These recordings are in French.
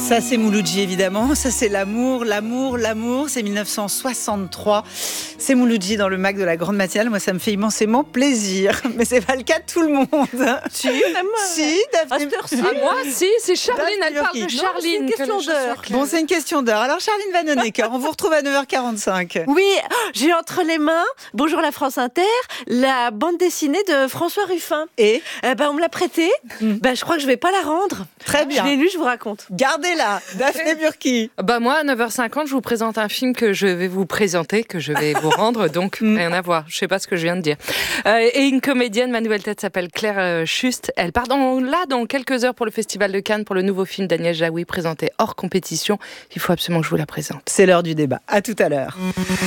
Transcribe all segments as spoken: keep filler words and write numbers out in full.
Ça c'est Mouloudji évidemment, ça c'est l'amour, l'amour, l'amour, c'est mille neuf cent soixante-trois. C'est Mouloudji dans le Mac de la Grande Matinale, moi ça me fait immensément plaisir, mais c'est pas le cas de tout le monde. Si, même moi. Si, Daphné. Ah, moi, si, c'est Charline, elle parle de Charline. C'est une question d'heure. Bon, c'est une question d'heure. Alors Charline Vanhoenacker, on vous retrouve à neuf heures quarante-cinq. Oui, j'ai entre les mains, bonjour la France Inter, la bande dessinée de François Ruffin. Et eh ben, on me l'a prêtée, mm. ben, je crois que je vais pas la rendre. Très bien. Je l'ai lu, je vous raconte. Gardez-la, Daphné Burki. Bah moi, à neuf heures cinquante, je vous présente un film que je vais vous présenter, que je vais vous rendre, donc mm. rien à voir. Je sais pas ce que je viens de dire. Euh, et une comédienne, ma nouvelle tête s'appelle Claire euh, Schust. Elle part dans, là dans quelques heures pour le Festival de Cannes pour le nouveau film d'Agnès Jaoui présenté hors compétition. Il faut absolument que je vous la présente. C'est l'heure du débat. À tout à l'heure.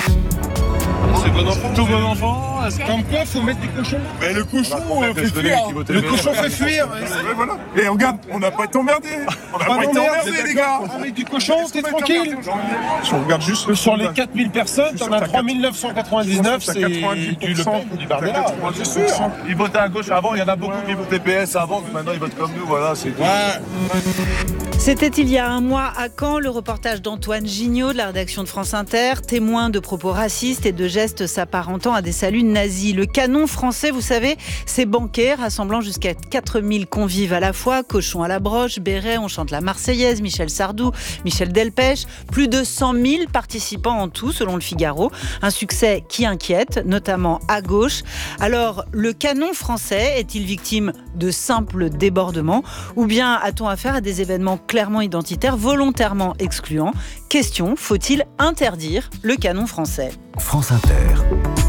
C'est bon enfant, tout bon enfant. Comme quoi, faut mettre des cochons. Mais le cochon euh, fait fuir. Le cochon fait fuir. Ouais, voilà. Et regarde, on n'a pas été emmerdés. On n'a pas été emmerdés, les gars. Avec du cochon, t'es tranquille. Si on regarde juste sur les quatre mille personnes, t'en as trois mille neuf cent quatre-vingt-dix-neuf, c'est du Le Pen, du Bardella. C'est sûr. Ils votaient à gauche avant, il y en a beaucoup qui votaient P S avant, maintenant ils votent comme nous, voilà, c'est tout. C'était il y a un mois à Caen, le reportage d'Antoine Gignot de la rédaction de France Inter, témoin de propos racistes et de gestes s'apparentant à des saluts nazis. Le canon français, vous savez, c'est banquet, rassemblant jusqu'à quatre mille convives à la fois, cochons à la broche, béret, on chante la Marseillaise, Michel Sardou, Michel Delpech, plus de cent mille participants en tout, selon le Figaro. Un succès qui inquiète, notamment à gauche. Alors, le canon français est-il victime de simples débordements ou bien a-t-on affaire à des événements clairement identitaires, volontairement excluants? Question, faut-il interdire le canon français? France Inter,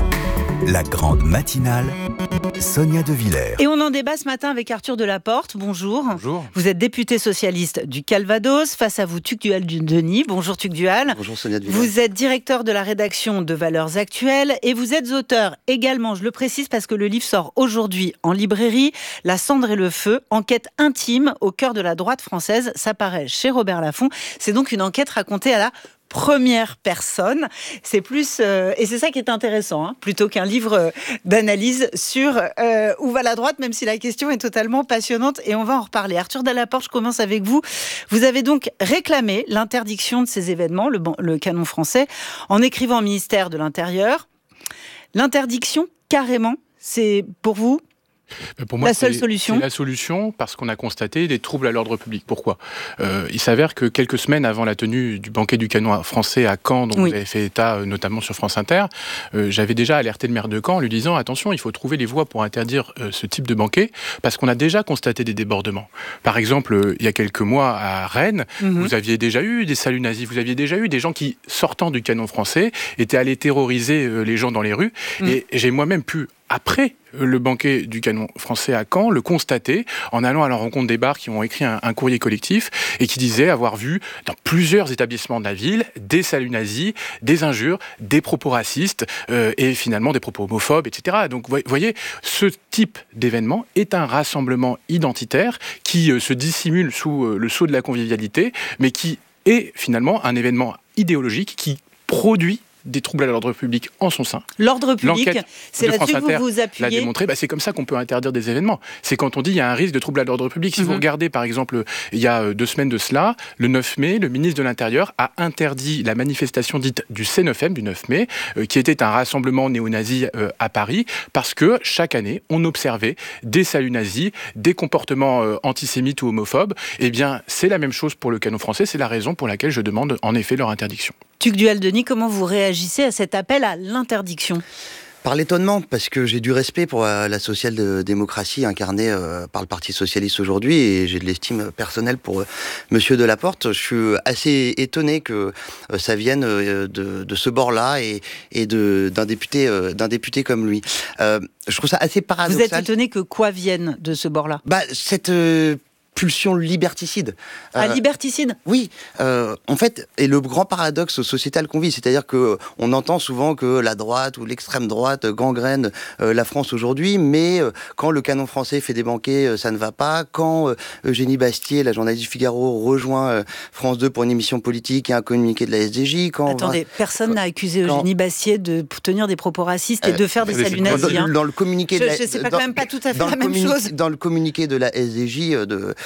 la grande matinale, Sonia De Villers. Et on en débat ce matin avec Arthur Delaporte. Bonjour. Bonjour. Vous êtes député socialiste du Calvados. Face à vous, Tugdual-Denis. Bonjour Tugdual. Bonjour Sonia De Villers. Vous êtes directeur de la rédaction de Valeurs Actuelles et vous êtes auteur également, je le précise parce que le livre sort aujourd'hui en librairie, La cendre et le feu, enquête intime au cœur de la droite française. Ça paraît chez Robert Laffont. C'est donc une enquête racontée à la première personne, c'est plus euh, et c'est ça qui est intéressant, hein, plutôt qu'un livre euh, d'analyse sur euh, où va la droite, même si la question est totalement passionnante et on va en reparler. Arthur Delaporte, je commence avec vous. Vous avez donc réclamé l'interdiction de ces événements, le, le canon français, en écrivant au ministère de l'Intérieur. L'interdiction, carrément, c'est pour vous Pour moi, la seule c'est, solution. C'est la solution parce qu'on a constaté des troubles à l'ordre public. Pourquoi ? euh, Il s'avère que quelques semaines avant la tenue du banquet du canon français à Caen, dont oui. vous avez fait état euh, notamment sur France Inter, euh, j'avais déjà alerté le maire de Caen en lui disant « Attention, il faut trouver les voies pour interdire euh, ce type de banquet parce qu'on a déjà constaté des débordements. » Par exemple, euh, il y a quelques mois à Rennes, mm-hmm. vous aviez déjà eu des saluts nazis, vous aviez déjà eu des gens qui, sortant du canon français, étaient allés terroriser euh, les gens dans les rues. Mm. Et j'ai moi-même pu après le banquet du canon français à Caen, le constater en allant à la rencontre des bars qui ont écrit un, un courrier collectif et qui disaient avoir vu dans plusieurs établissements de la ville des saluts nazis, des injures, des propos racistes euh, et finalement des propos homophobes, et cetera. Donc vous voyez, ce type d'événement est un rassemblement identitaire qui euh, se dissimule sous euh, le sceau de la convivialité, mais qui est finalement un événement idéologique qui produit des troubles à l'ordre public en son sein. L'ordre public, L'enquête c'est là-dessus que Inter vous vous appuyez. l'a démontré, bah c'est comme ça qu'on peut interdire des événements. C'est quand on dit qu'il y a un risque de trouble à l'ordre public. Si mm-hmm. vous regardez, par exemple, il y a deux semaines de cela, le neuf mai, le ministre de l'Intérieur a interdit la manifestation dite du C neuf M, du neuf mai, euh, qui était un rassemblement néo-nazi euh, à Paris, parce que chaque année, on observait des saluts nazis, des comportements euh, antisémites ou homophobes. Eh bien, c'est la même chose pour le canon français. C'est la raison pour laquelle je demande en effet leur interdiction. Tugdual-Denis, comment vous réagissez à cet appel à l'interdiction ? Par l'étonnement, parce que j'ai du respect pour euh, la social-démocratie incarnée euh, par le Parti Socialiste aujourd'hui, et j'ai de l'estime personnelle pour euh, Monsieur Delaporte. Je suis assez étonné que euh, ça vienne euh, de, de ce bord-là et, et de, d'un, député, euh, d'un député comme lui. Euh, je trouve ça assez paradoxal. Vous êtes étonné que quoi vienne de ce bord-là ? Bah, cette... Euh, pulsion liberticide. Ah, euh, liberticide ? Oui. Euh, en fait, et le grand paradoxe sociétal qu'on vit, c'est-à-dire que on entend souvent que la droite ou l'extrême droite gangrène euh, la France aujourd'hui, mais euh, quand le canon français fait des banquets, euh, ça ne va pas. Quand euh, Eugénie Bastier, la journaliste du Figaro, rejoint euh, France deux pour une émission politique et un communiqué de la S D J, quand... Attendez, va... personne n'a accusé quand... Eugénie Bastier de tenir des propos racistes et euh, de faire des saluts nazis. Dans, dans le communiqué je, de la... je sais pas dans, quand même pas tout à fait la même communi... chose. Dans le communiqué de la S D J, de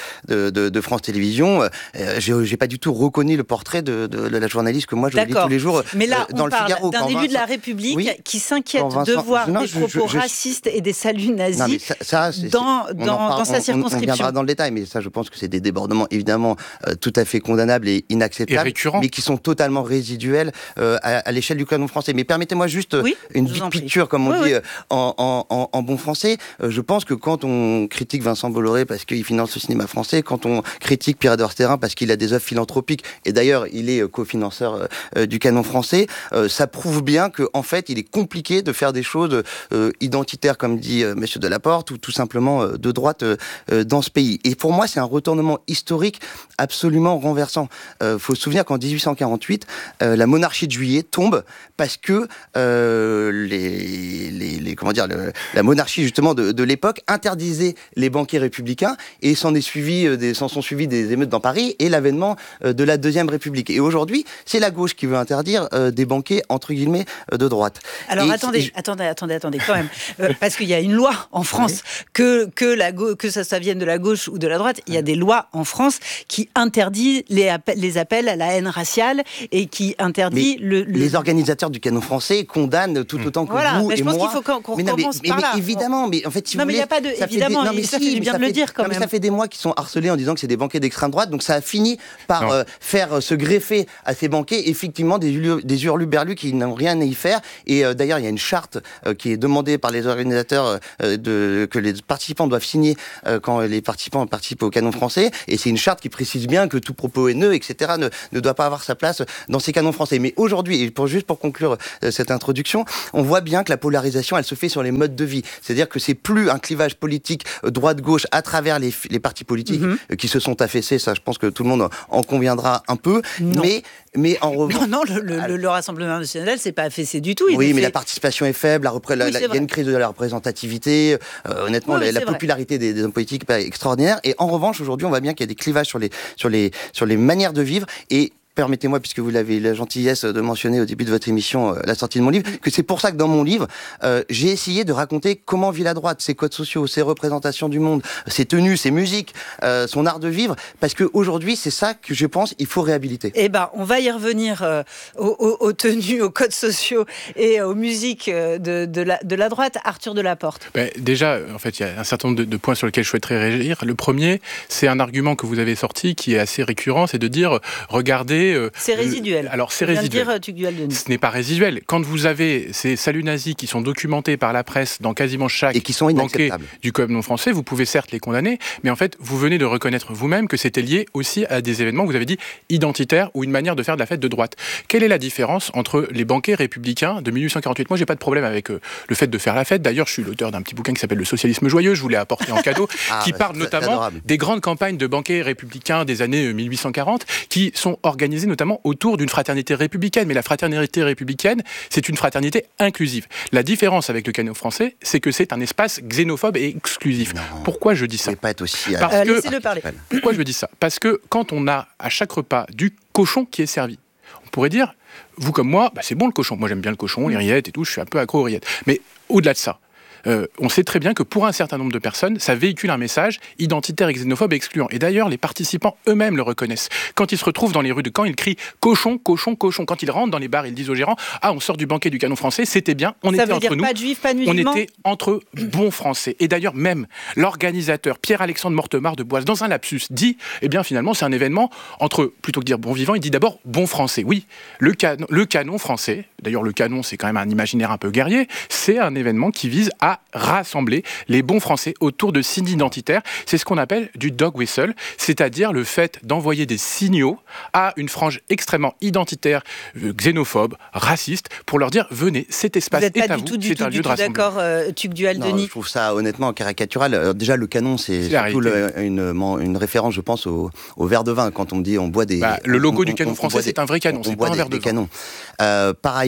de, de, de France Télévisions, euh, j'ai, j'ai pas du tout reconnu le portrait de, de, de la journaliste que moi je lis tous les jours. Mais là, euh, dans on le parle Figaro, d'un élu de la République oui, qui s'inquiète Vincent, de voir non, des je, propos je, je, racistes et des saluts nazis non, ça, ça, c'est, dans, c'est, dans, parle, dans sa circonscription. On, on viendra dans le détail, mais ça, je pense que c'est des débordements évidemment euh, tout à fait condamnables et inacceptables, et mais qui sont totalement résiduels euh, à, à l'échelle du canon français. Mais permettez-moi juste oui, une big picture, comme on oui, dit oui. En, en, en, en bon français. Euh, je pense que quand on critique Vincent Bolloré parce qu'il finance le cinéma français, quand on critique Pierre Edouard Terrain parce qu'il a des œuvres philanthropiques, et d'ailleurs il est cofinanceur euh, du canon français, euh, ça prouve bien qu'en en fait il est compliqué de faire des choses euh, identitaires, comme dit euh, Monsieur Delaporte, ou tout simplement euh, de droite euh, dans ce pays. Et pour moi, c'est un retournement historique absolument renversant. Il euh, faut se souvenir qu'en dix-huit cent quarante-huit, euh, la monarchie de Juillet tombe parce que euh, les, les, les comment dire, le, la monarchie justement de, de l'époque interdisait les banquets républicains, et s'en est suivi, euh, des, s'en sont suivis des émeutes dans Paris et l'avènement euh, de la Deuxième République. Et aujourd'hui, c'est la gauche qui veut interdire euh, des banquets entre guillemets euh, de droite. Alors et, attendez, et je... attendez, attendez, attendez, quand même, euh, parce qu'il y a une loi en France, oui. que que la go- que ça, ça vienne de la gauche ou de la droite, il y a des lois en France qui interdisent les appels, les appels à la haine raciale et qui interdit le, le. Les organisateurs du canon français condamnent tout autant que voilà, vous mais et je pense moi. qu'il faut qu'on, qu'on mais non, commence mais, par mais, là. mais évidemment, mais en fait, si non, vous mais il voulez, n'y a pas de. Ça évidemment, fait des, non, mais ça si, fait du bien de le fait, dire quand non, même. Mais ça fait des mois qu'ils sont harcelés en disant que c'est des banquets d'extrême droite, donc ça a fini par euh, faire euh, se greffer à ces banquets effectivement des, des hurluberlus qui n'ont rien à y faire. Et euh, d'ailleurs, il y a une charte euh, qui est demandée par les organisateurs euh, de, que les participants doivent signer euh, quand les participants participent au canon français. Et c'est une charte qui précise bien que tout propos haineux, et cetera, ne, ne doit pas avoir sa place dans ces canons français. Mais aujourd'hui, et pour, juste pour conclure euh, cette introduction, on voit bien que la polarisation, elle se fait sur les modes de vie. C'est-à-dire que c'est plus un clivage politique euh, droite-gauche à travers les, les partis politiques mm-hmm. euh, qui se sont affaissés. Ça, je pense que tout le monde en conviendra un peu. Non. Mais, mais en revanche... Non, non, le, le, le, le Rassemblement national, c'est pas affaissé du tout. Il oui, mais fait... la participation est faible. La repré... oui, il y a une crise de la représentativité. Euh, honnêtement, oui, la, la popularité des, des hommes politiques est extraordinaire. Et en revanche, aujourd'hui, on voit bien qu'il y a des clivages sur les, sur les, sur les manières de vivre. Et permettez-moi, puisque vous l'avez la gentillesse de mentionner au début de votre émission, euh, la sortie de mon livre, que c'est pour ça que dans mon livre, euh, j'ai essayé de raconter comment vit la droite, ses codes sociaux, ses représentations du monde, ses tenues, ses musiques, euh, son art de vivre, parce qu'aujourd'hui, c'est ça que je pense il faut réhabiliter. Eh ben, on va y revenir euh, aux, aux, aux tenues, aux codes sociaux et aux musiques de, de, la, de la droite. Arthur Delaporte. Ben, déjà, en fait, il y a un certain nombre de, de points sur lesquels je souhaiterais réagir. Le premier, c'est un argument que vous avez sorti qui est assez récurrent, c'est de dire, regardez, c'est résiduel. Alors c'est résiduel. Dire, Tugdual Denis. Ce n'est pas résiduel. Quand vous avez ces saluts nazis qui sont documentés par la presse dans quasiment chaque et qui sont banquet du canon français, vous pouvez certes les condamner, mais en fait vous venez de reconnaître vous-même que c'était lié aussi à des événements, vous avez dit identitaires ou une manière de faire de la fête de droite. Quelle est la différence entre les banquets républicains de dix-huit cent quarante-huit ? Moi j'ai pas de problème avec euh, le fait de faire la fête. D'ailleurs je suis l'auteur d'un petit bouquin qui s'appelle Le socialisme joyeux, je vous l'ai apporté en cadeau, ah, qui bah, parle notamment des grandes campagnes de banquets républicains des années mille huit cent quarante qui sont organisées notamment autour d'une fraternité républicaine. Mais la fraternité républicaine, c'est une fraternité inclusive. La différence avec le canon français, c'est que c'est un espace xénophobe et exclusif. Non, pourquoi je dis ça ? Pas être aussi Parce euh, que, laissez-le parler. Pourquoi je dis ça ? Parce que quand on a à chaque repas du cochon qui est servi, on pourrait dire, vous comme moi, bah c'est bon le cochon. Moi j'aime bien le cochon, les rillettes et tout, je suis un peu accro aux rillettes. Mais au-delà de ça, Euh, on sait très bien que pour un certain nombre de personnes, ça véhicule un message identitaire et xénophobe et excluant. Et d'ailleurs, les participants eux-mêmes le reconnaissent. Quand ils se retrouvent dans les rues de Caen, ils crient « cochon, cochon, cochon ». Quand ils rentrent dans les bars, ils disent aux gérants « ah, on sort du banquet du canon français, c'était bien, on ça était veut entre dire nous, pas de juifs, pas de on musulmans. était entre bons Français ». Et d'ailleurs, même l'organisateur Pierre-Alexandre Mortemart de Boise, dans un lapsus, dit « eh bien, finalement, c'est un événement entre, plutôt que dire bon vivant, il dit d'abord bon français ». Oui, le canon, le canon français, d'ailleurs, le canon, c'est quand même un imaginaire un peu guerrier, c'est un événement qui vise à rassembler les bons Français autour de signes identitaires. C'est ce qu'on appelle du dog whistle, c'est-à-dire le fait d'envoyer des signaux à une frange extrêmement identitaire, xénophobe, raciste, pour leur dire venez, cet espace est à vous, c'est un lieu de rassemblement. Vous n'êtes pas du tout d'accord, euh, Tugdual Denis ? Je trouve ça honnêtement caricatural. Alors, déjà, le canon, c'est, c'est surtout le, une, une référence, je pense, au, au verre de vin. Quand on me dit on boit des... Bah, le logo on, du canon on, français, on c'est des, un vrai canon, on, c'est on pas un des, verre de des vin. canons. Euh, par ailleurs,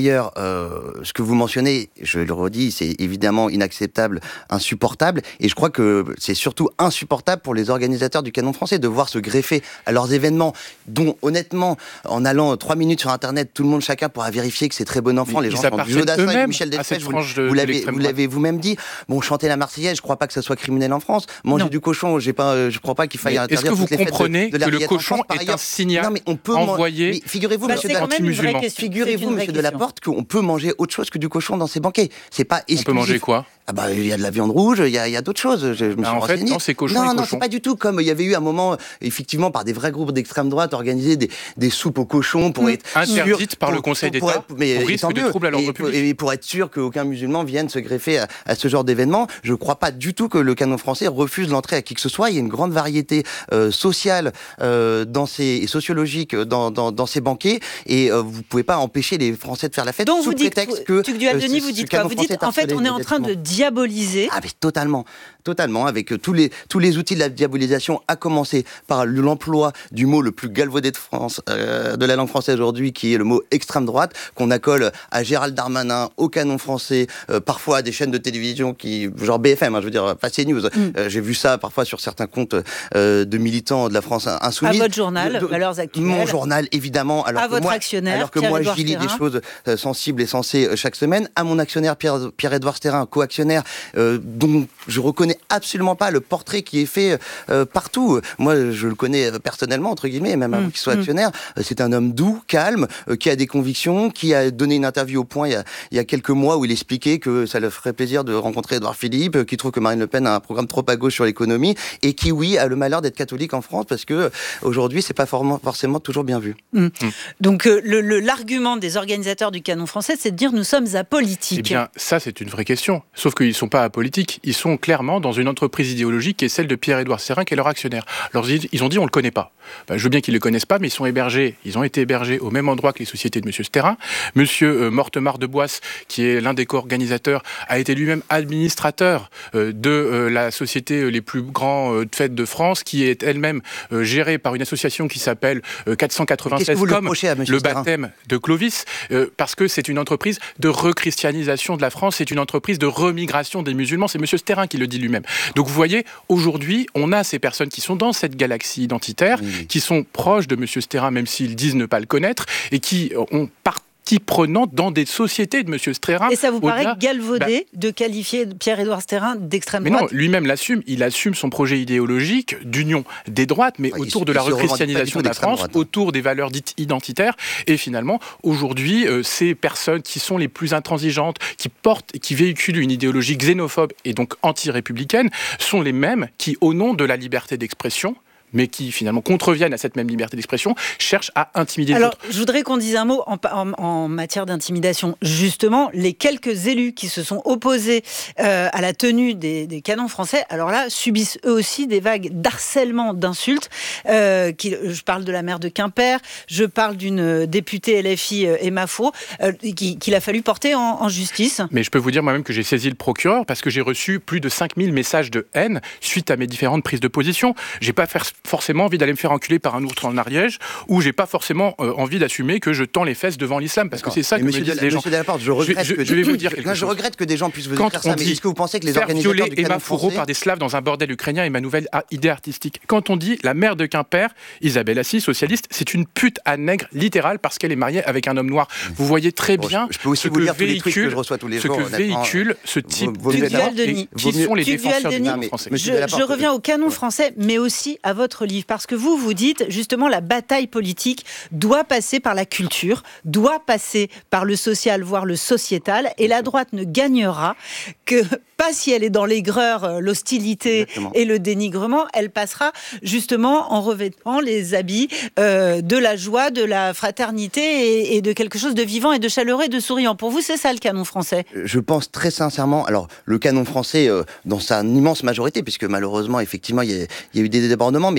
ailleurs, euh, ce que vous mentionnez, je le redis, c'est évidemment inacceptable, insupportable, et je crois que c'est surtout insupportable pour les organisateurs du Canon français de voir se greffer à leurs événements, dont honnêtement, en allant trois minutes sur Internet, tout le monde, chacun pourra vérifier que c'est très bon enfant, mais les gens sont du jeu d'assaut avec Michel Delpech, vous, de, vous, de l'avez, vous l'avez vous-même dit, bon, chanter la Marseillaise, je crois pas que ça soit criminel en France, manger non. du cochon, j'ai pas, je crois pas qu'il faille mais interdire. Est-ce que vous comprenez de, de que le cochon France, est un signal non, mais on peut envoyé man... Figurez-vous, bah, monsieur Delaporte, figurez-vous, monsieur Delaporte, qu'on peut manger autre chose que du cochon dans ces banquets. C'est pas exclusif. On peut manger quoi? Ah bah il y a de la viande rouge, il y a, il y a d'autres choses. Je, je me ah, suis en renseigné. Fait, non, c'est cochon. Non, et non, cochon. c'est pas du tout comme il y avait eu un moment, effectivement, par des vrais groupes d'extrême droite organisés des, des soupes au cochon pour mmh. être interdites sûr, par pour, le Conseil pour, d'État pour, mais, au risque de troubles à l'ordre public. Et pour être sûr qu'aucun musulman vienne se greffer à, à ce genre d'événement, je crois pas du tout que le Canon français refuse l'entrée à qui que ce soit. Il y a une grande variété euh, sociale euh, dans ces, et sociologique dans, dans, dans ces banquets, et euh, vous pouvez pas empêcher les Français de faire la fête. Donc sous vous dites, prétexte que Tuc Duhaldenis, vous dites quoi? Vous dites en fait on est en train de diaboliser. Ah mais totalement, totalement, avec euh, tous les tous les outils de la diabolisation, à commencer par l'emploi du mot le plus galvaudé de France, euh, de la langue française aujourd'hui, qui est le mot extrême droite, qu'on accole à Gérald Darmanin, au Canon français, euh, parfois à des chaînes de télévision qui, genre B F M, hein, je veux dire, pas CNews. Mm. Euh, j'ai vu ça parfois sur certains comptes euh, de militants de la France insoumise. À votre journal, de, de, Valeurs Actuelles. Mon journal, évidemment. Alors à que votre moi, actionnaire, alors que moi, Pierre-Édouard j'y lis Stérin. des choses euh, sensibles et sensées euh, chaque semaine. À mon actionnaire Pierre, Pierre-Édouard Stérin, co-actionnaire, euh, dont je reconnais absolument pas le portrait qui est fait euh, partout. Moi, je le connais personnellement, entre guillemets, même avant mmh, qu'il soit mmh. actionnaire. Euh, c'est un homme doux, calme, euh, qui a des convictions, qui a donné une interview au Point il y a, il y a quelques mois où il expliquait que ça le ferait plaisir de rencontrer Édouard Philippe, euh, qui trouve que Marine Le Pen a un programme trop à gauche sur l'économie, et qui, oui, a le malheur d'être catholique en France, parce que euh, aujourd'hui, c'est pas for- forcément toujours bien vu. Mmh. Mmh. Donc, euh, le, le, l'argument des organisateurs du Canon français, c'est de dire nous sommes apolitiques. Eh bien, ça, c'est une vraie question. Sauf qu'ils ne sont pas apolitiques. Ils sont clairement dans une entreprise idéologique qui est celle de Pierre-Édouard Stérin, qui est leur actionnaire. Alors, ils ont dit, on ne le connaît pas. Ben, je veux bien qu'ils ne le connaissent pas, mais ils sont hébergés, ils ont été hébergés au même endroit que les sociétés de M. Stérin. M. Euh, Mortemart de Boisse, qui est l'un des co-organisateurs, a été lui-même administrateur euh, de euh, la société les plus grands euh, de fêtes de France, qui est elle-même euh, gérée par une association qui s'appelle euh, quatre cent quatre-vingt-seize, comme le, le baptême de Clovis, euh, parce que c'est une entreprise de rechristianisation de la France, c'est une entreprise de remigration des musulmans, c'est M. Stérin qui le dit lui-même. Donc vous voyez, aujourd'hui, on a ces personnes qui sont dans cette galaxie identitaire, oui. qui sont proches de M. Stérin, même s'ils disent ne pas le connaître, et qui ont parti prenante dans des sociétés de M. Stérin. Et ça vous paraît au-delà, galvaudé bah, de qualifier Pierre-Édouard Stérin d'extrême mais droite? Non, lui-même l'assume. Il assume son projet idéologique d'union des droites, mais ouais, autour il, de la rechristianisation de la France, droite, hein. autour des valeurs dites identitaires. Et finalement, aujourd'hui, euh, ces personnes qui sont les plus intransigeantes, qui portent, qui véhiculent une idéologie xénophobe et donc anti-républicaine, sont les mêmes qui, au nom de la liberté d'expression, mais qui finalement contreviennent à cette même liberté d'expression, cherchent à intimider Alors, les autres. Je voudrais qu'on dise un mot en, en, en matière d'intimidation. Justement, les quelques élus qui se sont opposés euh, à la tenue des, des canons français, alors là, subissent eux aussi des vagues d'harcèlement, d'insultes. Euh, qui, je parle de la maire de Quimper, je parle d'une députée L F I, Emma Faux, euh, qui, qu'il a fallu porter en, en justice. Mais je peux vous dire moi-même que j'ai saisi le procureur parce que j'ai reçu plus de cinq mille messages de haine suite à mes différentes prises de position. J'ai pas fait forcément envie d'aller me faire enculer par un ours en Ariège, ou j'ai pas forcément euh, envie d'assumer que je tends les fesses devant l'islam, parce que c'est ça que me disent de, les gens. Monsieur Delaporte, je regrette je, que je vais vous dire quelque non, chose. Je regrette que des gens puissent vous Quand dire ça, mais est-ce que vous pensez que les organisateurs violer du Canon Emma Fourreau français... par des Slaves dans un bordel ukrainien est ma nouvelle idée artistique. Quand on dit la maire de Quimper, Isabelle Assy, socialiste, c'est une pute à nègre littérale parce qu'elle est mariée avec un homme noir. Vous voyez très bon, bien je peux aussi ce vous que lire tous les tweets véhicule, que je reçois tous les ce jours, que honnêtement. véhicule ce type Vous- vous- d'événements et Denis. qui sont les Tuc défenseurs du Duhaldenis. Canon français. Monsieur Je, Delaporte, je reviens au Canon ouais. français, mais aussi à votre livre, parce que vous, vous dites justement la bataille politique doit passer par la culture, doit passer par le social, voire le sociétal, et la droite ne gagnera que pas si elle est dans l'aigreur, l'hostilité Exactement. et le dénigrement, elle passera justement en revêtant les habits euh, de la joie, de la fraternité et, et de quelque chose de vivant et de chaleureux et de souriant. Pour vous, c'est ça le Canon français? Je pense très sincèrement, alors le Canon français, euh, dans sa immense majorité, puisque malheureusement, effectivement, il y, a, il y a eu des débordements, mais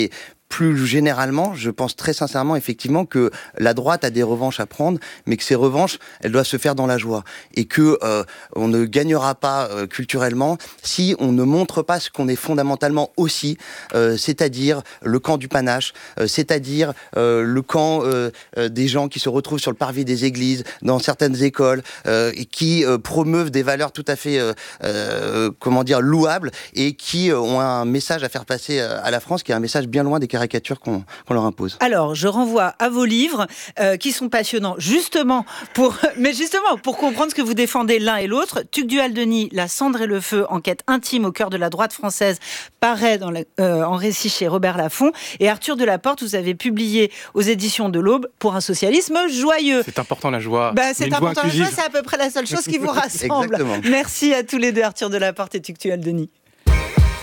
plus généralement, je pense très sincèrement, effectivement, que la droite a des revanches à prendre, mais que ces revanches, elles doivent se faire dans la joie. Et que euh, on ne gagnera pas euh, culturellement si on ne montre pas ce qu'on est fondamentalement aussi, euh, c'est-à-dire le camp du panache, euh, c'est-à-dire euh, le camp euh, euh, des gens qui se retrouvent sur le parvis des églises, dans certaines écoles, euh, et qui euh, promeuvent des valeurs tout à fait, euh, euh, comment dire, louables, et qui euh, ont un message à faire passer euh, à la France, qui est un message bien loin des caricatures qu'on qu'on leur impose. Alors, je renvoie à vos livres euh, qui sont passionnants, justement pour, mais justement pour comprendre ce que vous défendez l'un et l'autre. Tugdual-Denis, La cendre et le feu, enquête intime au cœur de la droite française, paraît dans la, euh, en récit chez Robert Laffont. Et Arthur Delaporte, vous avez publié aux éditions de l'Aube Pour un socialisme joyeux. C'est important la joie. Bah, c'est important la joie, c'est à peu près la seule chose qui vous rassemble. Exactement. Merci à tous les deux, Arthur Delaporte et Tugdual-Denis.